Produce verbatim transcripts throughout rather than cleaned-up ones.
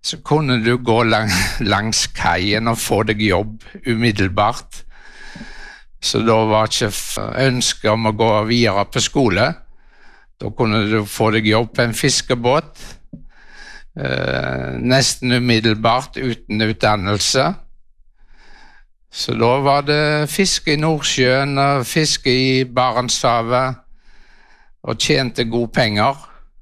så kunne du gå lang, langs kaien og få deg jobb umiddelbart. Så da var ikke ønsket om å gå videre på skole. Da kunne du få deg jobb på en fiskebåt, eh, nesten umiddelbart uten utdannelse. Så da var det fiske i Nordsjøen og fiske i Barentshavet, og tjente gode penger.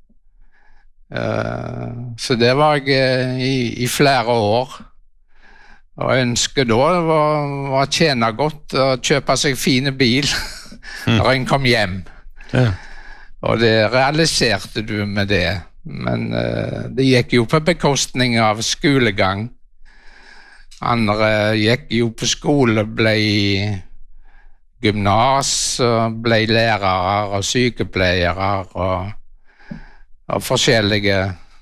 Uh, så det var jeg uh, i, i flere år. Og ønsket da var, var å tjene godt og kjøpe seg fine bil mm. når en kom hjem. Ja. Og det realiserte du med det. Men uh, det gikk jo på bekostning av skolegang. Andre gikk jo på skole, ble gymnas, ble lærere og sykepleiere og, og forskjellige,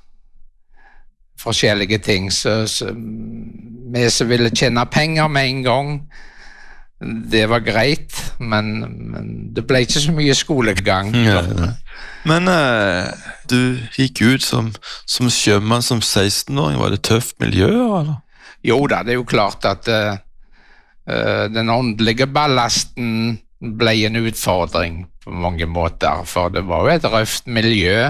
forskjellige ting. Så, så vi som ville tjene penger med en gang, det var greit, men, men det ble ikke så mye skolegang. Ja, ja. Men uh, du gikk ut som, som sjømann som seksten-åring, var det tøft miljø, eller? Jo da, det er jo klart at uh, uh, den åndelige ballasten ble en utfordring på mange måter, for det var jo et røft miljø,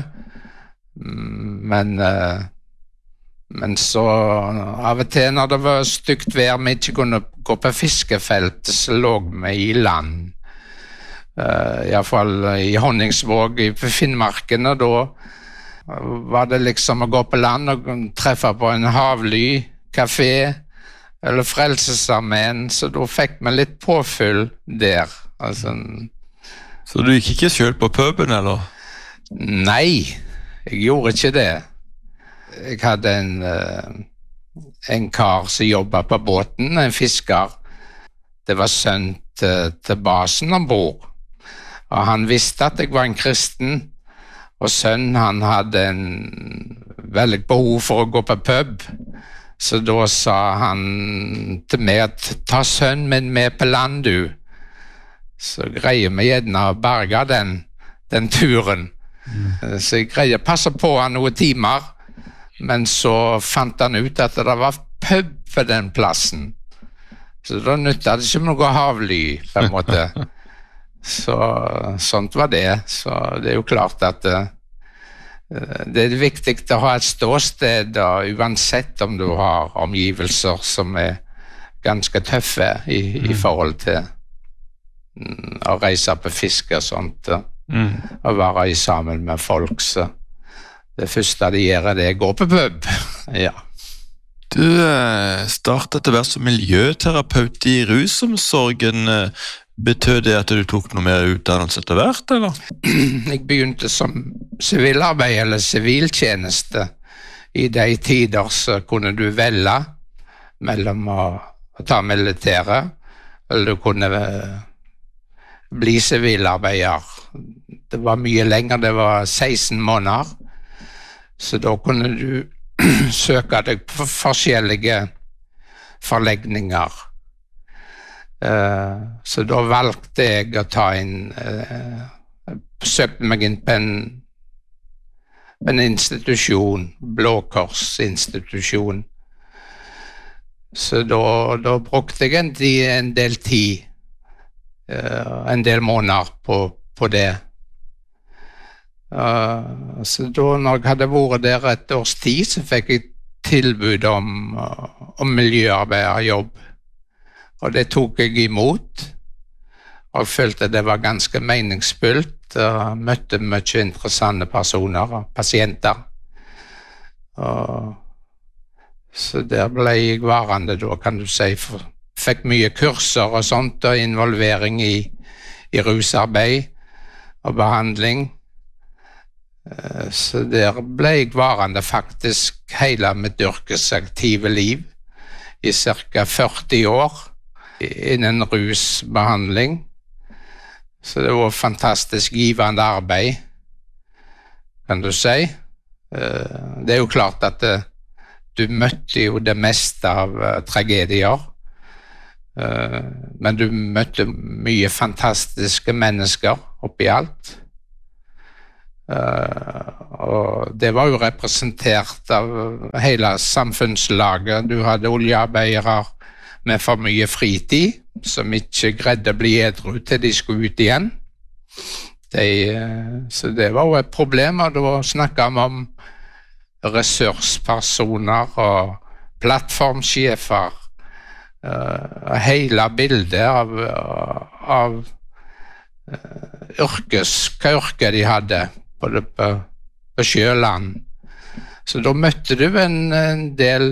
men, uh, men så av og til når det var stygt vær, vi ikke kunne gå på fiskefeltet, så lå vi i land. Uh, I hvert fall i Honningsvåg, på Finnmarken, og da var det liksom å gå på land og treffe på en havly, kafé eller Frelsesarmeen, så da fikk vi litt påfyll der. Altså, så du gikk ikke selv på puben, eller? Nei, jeg gjorde ikke det. Jeg hadde en, en kar som jobbet på båten, en fisker. Det var sønn til, til basen ombord, og han visste at jeg var en kristen, og sønnen han hadde en veldig behov for å gå på pub. Så da sa han til meg at ta sønnen min med på land, du. Så greier vi gjerne å berge den, den turen. Mm. Så jeg greier å passe på han noen timer, men så fant han ut at det var pub på den plassen. Så da nyttet det ikke noe havly, på en måte. Så sånt var det. Så det er jo klart at det er viktig å ha et ståsted, da, uansett om du har omgivelser som er ganske tøffe i, mm. i forhold til mm, å reise på fiske og sånt, mm. og være i sammen med folk. Så det første de gjør, det er å gå på pub. Ja. Du eh, startet etter hvert som miljøterapeut i rusomsorgen. Betød det at du tok noe mer utdannelse etter hvert, eller? Jeg begynte som sivilarbeid eller siviltjeneste. I de tider så kunne du velge mellom å, å ta militæret, eller du kunne bli sivilarbeider. Det var mye lenger, det var seksten måneder, så da kunne du søke deg på forskjellige forlegninger. Uh, så da valgte jeg å ta inn, uh, søkte meg inn på en, på en institusjon, Blå Kors institusjon. Så da, da brukte jeg en, en del tid, uh, en del måneder på, på det. Uh, så da når jeg hadde vært der et års tid, så fikk jeg tilbud om, uh, om miljøarbeiderjobb. Og det tok jeg imot, og følte det var ganske meningsfullt, og møtte mye interessante personer og pasienter. Og så der ble jeg varende da, kan du si, for, fikk mye kurser og sånt, og involvering i, i rusarbeid og behandling. Så der ble jeg varende faktisk hele mitt yrkesaktive liv, i cirka førti år. Innen rusbehandling, så det var fantastisk givende arbeid, kan du si. Det er jo klart at du møtte jo det meste av tragedier, men du møtte mye fantastiske mennesker oppi alt, Uh, og det var jo representert av hele samfunnslaget. Du hadde oljearbeidere med for mye fritid, som ikke greide å bli edru til de skulle ut igjen. De, uh, så det var jo et problem, og da snakket vi om ressurspersoner og plattformsjefer. Uh, hele bildet av, av uh, yrkes, hva yrke de hadde, både på, på sjøland. Så da møtte du en, en del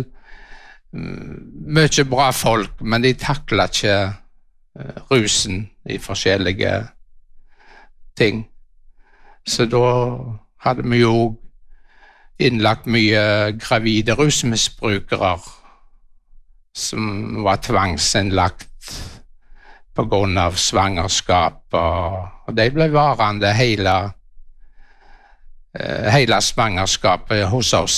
mye bra folk, men de taklet ikke uh, rusen i forskjellige ting. Så da hadde vi jo innlagt mye gravide rusmisbrukere som var tvangsinnlagt på grunn av svangerskap, og, og de ble varende hele hele svangerskapet hos oss.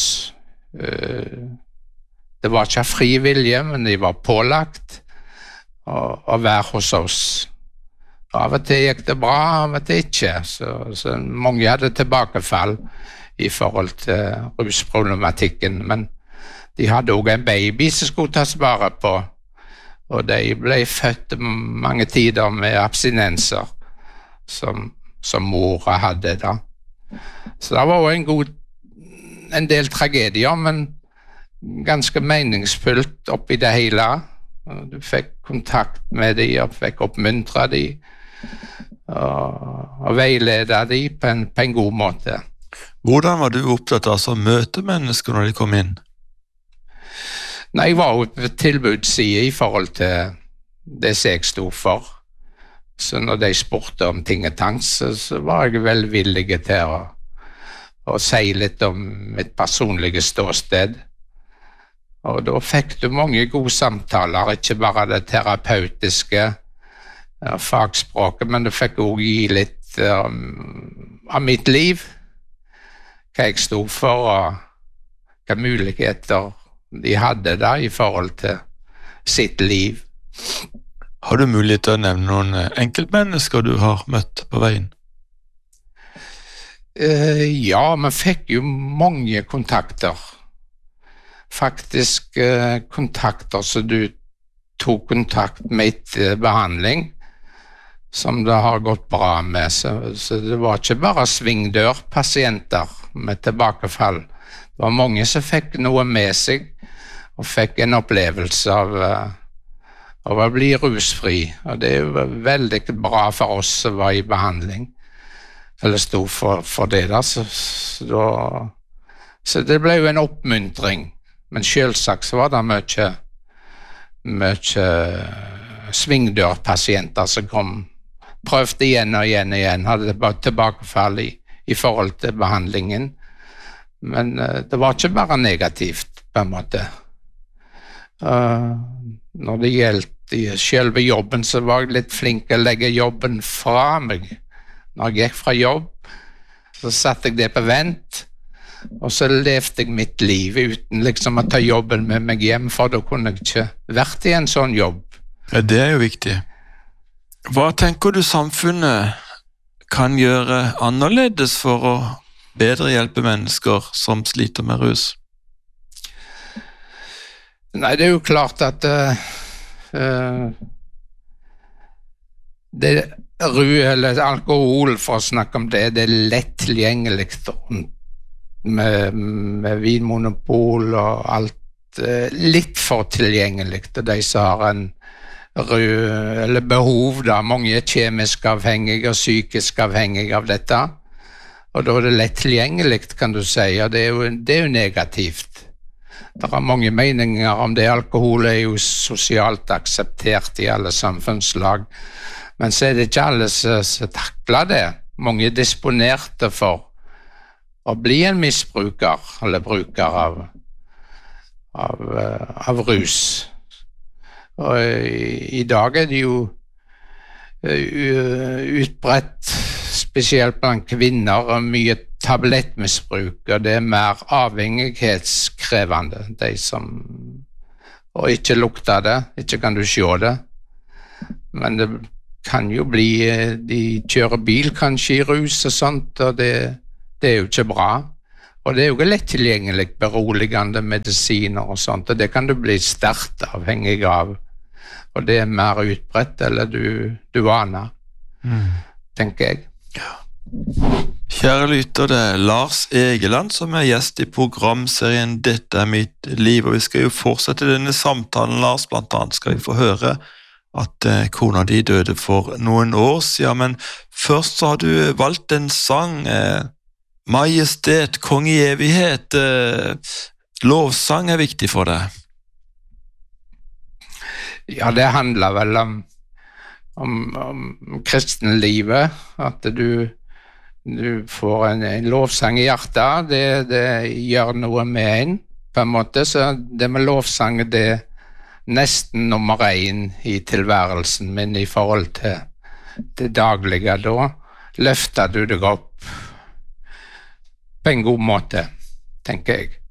Det var ikke fri vilje, men de var pålagt å, å være hos oss. Av og til gikk det bra, av og til ikke. Så, så mange hadde tilbakefall i forhold til rusproblematikken, men de hadde også en baby som skulle tas vare på, og de ble født mange tider med abstinenser som, som mora hadde da. Så det var også en god, en del tragedier, men ganske meningsfullt oppi det hele. Du fikk kontakt med de, og fikk oppmuntre de, og, og veilede de på en, på en god måte. Hvordan var du opptatt av å møte mennesker når de kom inn? Nei, jeg var jo på tilbudssiden i forhold til det som jeg stod for. Så når de spurte om ting og tang, så, så var jeg veldig villig til å, å si litt om mitt personlige ståsted. Og da fikk du mange gode samtaler, ikke bare det terapeutiske ja, fagspråket, men du fikk også gi litt um, av mitt liv, hva jeg stod for, og hva muligheter de hadde da i forhold til sitt liv. Har du mulighet til å nevne noen enkeltmennesker du har møtt på veien? Uh, ja, man fikk jo mange kontakter. Faktisk uh, kontakter som du tok kontakt med etter behandling, som det har gått bra med. Så, så det var ikke bare svingdørpasienter med tilbakefall. Det var mange som fikk noe med seg, og fikk en opplevelse av uh, av å bli rusfri, og det er jo veldig bra for oss som var i behandling, eller stod for, for det da, så, så, da, så det ble jo en oppmuntring, men selvsagt så var det mye, mye svingdørpasienter som kom, prøvde igjen og igjen og igjen, hadde bare tilbakefall i, i forhold til behandlingen, men uh, det var ikke bare negativt på en måte. Uh, når det gjelder selve jobben, så var jeg litt flink å legge jobben fra meg. Når jeg gikk fra jobb, så satte jeg det på vent, og så levde jeg mitt liv uten liksom å ta jobben med meg hjem, for da kunne jeg ikke vært i en sånn jobb. Ja, det er jo viktig. Hva tenker du samfunnet kan gjøre annerledes for å bedre hjelpe mennesker som sliter med rus? Nei, det er jo klart at uh, uh, det ru, eller alkohol, for å snakke om det, det er lett tilgjengelig med, med vinmonopol og alt, uh, litt for tilgjengelig til de som har en ru, eller behov da, mange er kjemisk avhengige og psykisk avhengige av dette, og da er det lett tilgjengelig, kan du si, og det er jo, det er jo negativt. Det er mange meninger om det. Alkohol er jo sosialt akseptert i alle samfunnslag, men så er det ikke alle som takler det. Mange er disponerte for å bli en misbruker, eller bruker av, av, av rus. Og i, i dag er det jo utbredt, spesielt blant kvinner, og mye tablettmisbruk, og det er mer avhengighetskrevende, de som og ikke lukter det, ikke kan du se det, men det kan jo bli, de kjører bil kanskje i rus og sånt, og det det er jo ikke bra. Og det er jo ikke lett tilgjengelig beroligende medisiner og sånt, og det kan du bli sterkt avhengig av. Og det er mer utbredt, eller du, du aner, mm. tenker jeg. Ja. Kjære lytter, det er Lars Egeland som er gjest i programserien Dette er mitt liv, og vi skal jo fortsette denne samtalen, Lars. Blant annet skal vi få høre at eh, kona di døde for noen år siden, men først så har du valgt en sang, eh, Majestet, Kong i evighet. Eh, lovsang er viktig for deg. Ja, det handler vel om, om, om kristenlivet, at du Du får en, en lovsang i hjertet, det, det gjør noe med en, på en måte, så det med lovsang, det er nesten nummer én i tilværelsen min i forhold til det daglige. Da løfter du deg opp på en god måte, tenker jeg.